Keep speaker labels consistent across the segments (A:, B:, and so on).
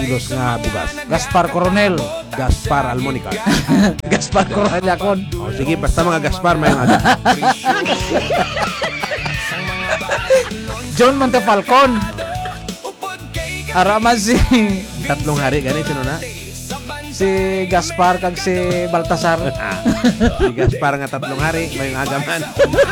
A: kilos nga bugas.
B: Gaspar Coronel.
A: Gaspar Almonica.
B: Gaspar Coronel yakon.
A: O, sige, basta mga Gaspar may aga.
B: John Montefalcon. Araman si
A: Tatlong hari ganito no na.
B: si Gaspar kag si Baltasar.
A: Si Gaspar nga tatlong hari may aga man.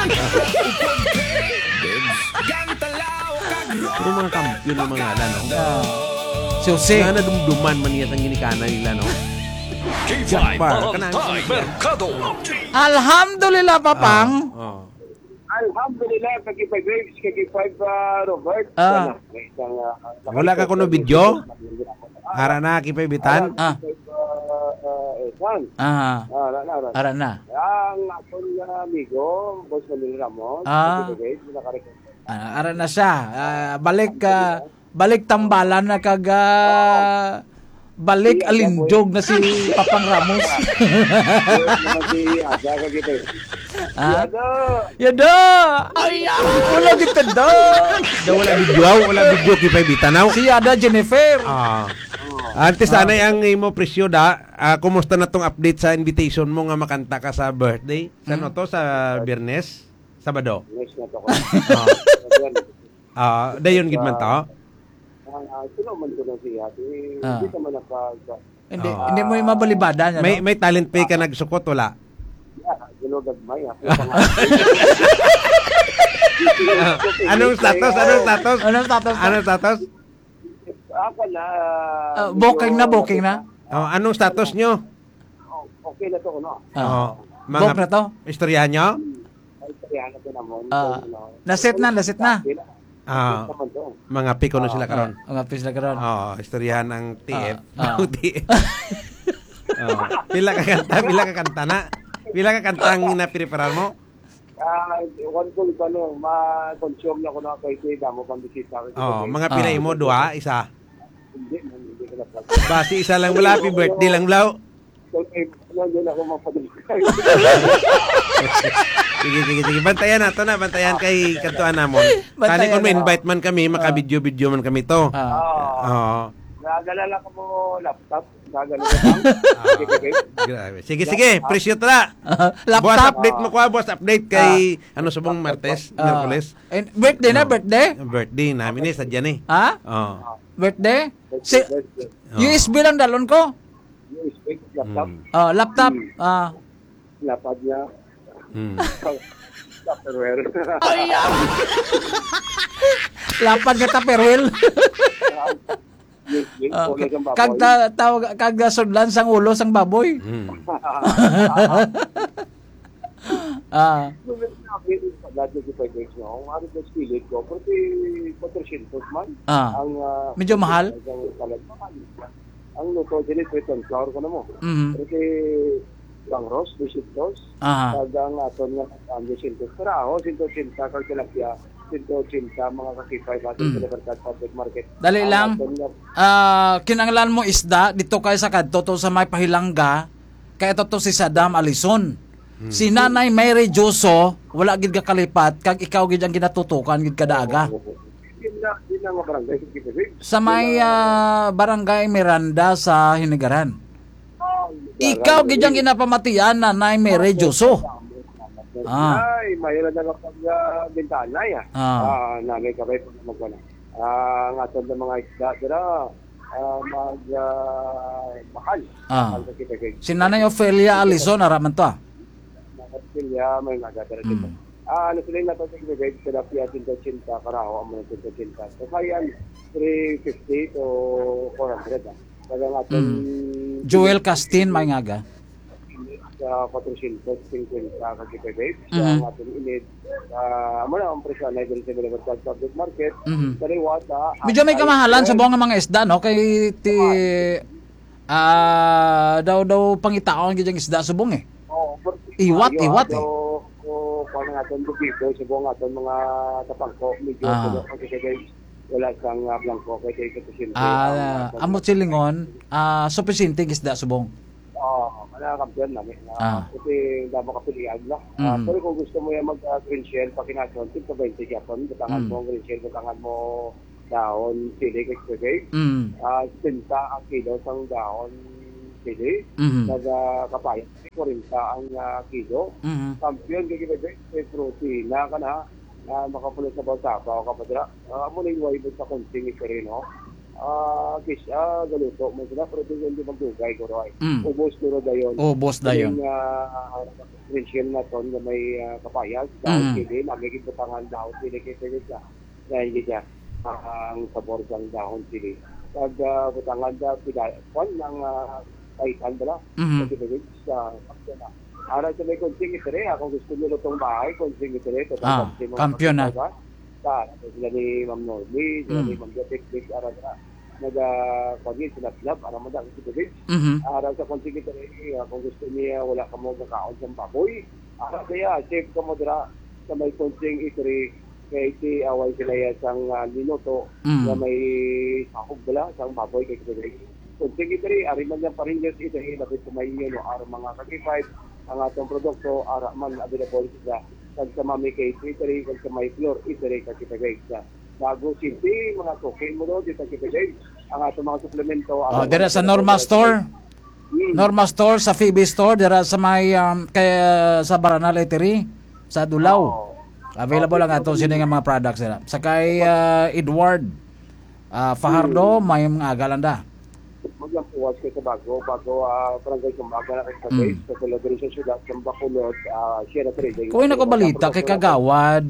A: Pero mga kampiyon ng mga ala, no?
B: Si Jose.
A: Nga na dumduman man niya ang ginikana nila, no? Gaspar, kanang
B: Alhamdulillah papang.
A: Oh.
C: Alhamdulillah, kagipay Graves, kagipay Robert.
A: Wala ka kuno video? Hara na, kipay bitan?
B: Ara na.
C: Ang akong amigo, Boss Manuel Ramos, kagipay Graves,
B: Ara na siya. Balik tambalan na kag balik alindog na si Papang Ramos. Yada. Ay, wala dito do.
A: Wala video kipay bitanaw.
B: Si Ada Jennifer.
A: Antes anay ang imo presyo da. Kumusta na tong update sa invitation mo nga makanta ka sa birthday? Saan to sa Biyernes? Sabado?
C: Next na to ko.
A: Dayon gid man to.
C: Sino man ko nang siya. Hindi ka man
B: Hindi mo mabalibada niya.
A: May talent pay ka nagsukot wala?
C: Ginugad may.
A: Anong status?
C: Ako na.
B: Booking na.
A: Anong status nyo?
C: Okay na to ko no.
B: Book na to.
A: Istoryahan nyo?
C: Istoryahan na to namon.
B: Naset na.
A: Mga piko na sila karon.
B: Mga pis na karon.
A: Istoryahan ng TF. Pila ka kanta na? Pila ka kantang na-prepare mo?
C: One ko no, ma-consume na ko na kay Kuya mo pang bisita.
A: Mga pila mo dua, isa.
C: Hindi ko na.
A: Basi isa lang wala, happy birthday lang blaw.
C: Yun ako mapadali.
A: Sige. Bantayan nato na. Bantayan kay kantuan namon. Kani kung may invite man kami, maka-video man kami to.
C: Nagalala ko mo laptop.
A: Grabe. Sige. Presyo tala.
B: Laptop.
A: Boss update mo ko. Boss update kay subong Martes, Merkules.
B: Birthday na, birthday?
A: Birthday namin eh. Sadya ni.
B: Birthday? USB lang dalon ko.
C: Laptop.
B: Laptop.
C: Lapad niya. Tupperware.
B: Lapad nga Tupperware. Kag sudlan sang ulo sang baboy. Medyo mahal.
C: Ang luto din ito itong flour ko na mo. Kasi bang roast, 200. Tagang aton nga 200. Pero ako, 180 kag tilapia, 180 mga kakipay natin sa Libertad Public Market.
B: Dali lang. Kinanglan mo isda dito kay sa kadto to sa may Pahilangga. Kay to si Saddam Alison. Si Nanay Mary Joso, wala gid ka kalipat kag ikaw gid ang ginatutukan gid kadaaga. Sa may barangay Miranda sa Hinigaran. Ikaw gid ang ginapamatian na Nanay Mary Joso.
C: Ay, mayroon na lang bintana ya. Nagay kabay po naman ko na. Ang aton ng mga isda dira mahal.
B: Si Nanay Ophelia Alison araman to.
C: Ophelia may nagadara dito. Ano sila na ito guys, sila piya 180 karaho ang mga 180. So kaya 350 to 400. Kaya nga
B: Joel Castin may ngaga.
C: Sa 450 kakita guys. Sa ating inid. Muna ang presyo na dito sa Libertad Public Market. Kaliwata.
B: Medyo may kamahalan sa buong mga isda no kay daw pangitaon gid ang isda subong eh. Iwat eh.
C: Kung natin dito sa buong aton mga tapangko medyo wala sang blanco kay ito sin.
B: Amot silingon sufficiente isda subong.
C: Wala kampiyon namin. Kasi damo ka pilihan na. Pero kung gusto mo yan mag green shell pakinason, 20 Japan, batangan mo green shell, batangan mo dahon sili kay sinta ang kilo sang dahon sili kapayat 40 ang kilo kampiyon kay protein ka na makapulit sa bawsapaw kapadra amo ning way sa konsing ikerino galuto mo sila pero hindi magdugay ko ro ubos dayon mention na ton na may kapayas dahon sili magiging butangan dahon sili kay sa dahil niya ang sabor ng dahon sili pag butangan da pon ng kaitan bala sa ara sa may konsing itere kung gusto niyo itong bahay konsing itere
B: kampiyon na
C: sila ni Ma'am Norby sila ni Ma'am Jatik ara nag-pagin sila para madang sibigit ara sa konsing itere kung gusto niya wala ka mo kakaon sa baboy ara kaya safe ka mo dira sa may konsing itere kaya iti away sila sang minuto na may sakog bala sang baboy kay sibigit konsing itere ari man yan parinjes itere lapit sa may ara mga kakipay ang atong produkto ara man available sa mami kay Twitter kag sa may floor itere kag kitagay sa bago city mga cocaine mo do dito kitagay ang atong mga suplemento
B: dira sa Norma Store sa Phoebe Store dira sa may kay sa Baranal Eatery sa Dulaw available ang atong sini nga mga products nila sa kay Edward Fajardo may mga agalanda
C: maglampuwas ko sa bago barangay Sumbaga na sa base sa celebration syudad sa Bacolod siya na trade
B: kung ko balita kay Kagawad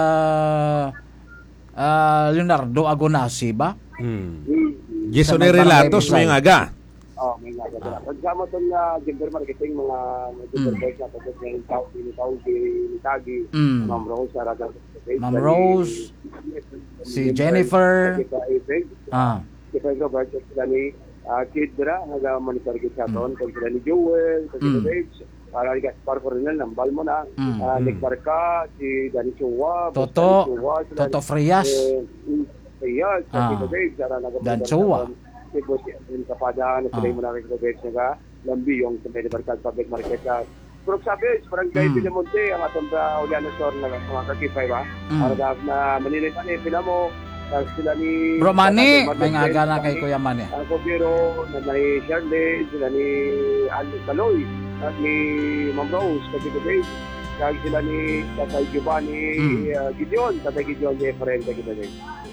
B: Leonardo Agonasi ba
A: Jason Relatos may ngaga
C: may ngaga pagsama ton nga gender marketing mga gender base na pagkat ng tao ni Tagi Ma'am Rose
B: Ma'am Rose si Jennifer
C: Kaya Robert sila ni Kid Dra, nag-monitor kita doon. Kung sila ni Joel, kung sila Rage, para Gaspar Coronel, nambal mo na. Nick Barca, si Danny Chua,
B: Toto Frias.
C: Frias, si Rage,
B: Dan Chua.
C: Si Boss Kapada, na sila mo na kay Rage na lambi yung sa Barca Public Market. Pero sabi, parang kayo Pinamonte, ang atong sa Uliano Store na mga kakipay ba? Para na manilitan pila mo, sila ni
B: Bro Manny, may ngaga na kay Kuya Manny.
C: Ako pero na may Shirley, sila ni Andy Caloy, at ni Ma'am Rose, kasi sila ni Tatay Giovanni Gideon, Tatay Gideon Jeffrey, kasi